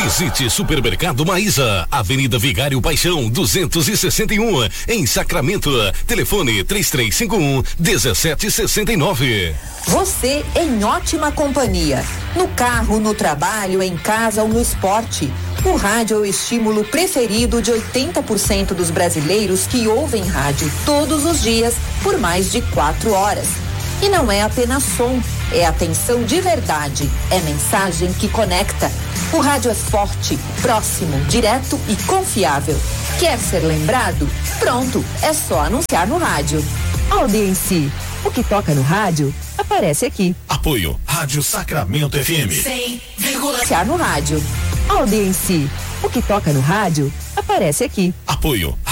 Visite Supermercado Maísa, Avenida Vigário Paixão 261, em Sacramento. Telefone 3351-1769. Você em ótima companhia. No carro, no trabalho, em casa ou no esporte. O rádio é o estímulo preferido de 80% dos brasileiros que ouvem rádio todos os dias por mais de 4 horas. E não é apenas som, é atenção de verdade, é mensagem que conecta. O rádio é forte, próximo, direto e confiável. Quer ser lembrado? Pronto, é só anunciar no rádio. Audiência, o que toca no rádio aparece aqui. Apoio Rádio Sacramento FM. 100,7 anunciar no rádio. Audiência, o que toca no rádio aparece aqui. Apoio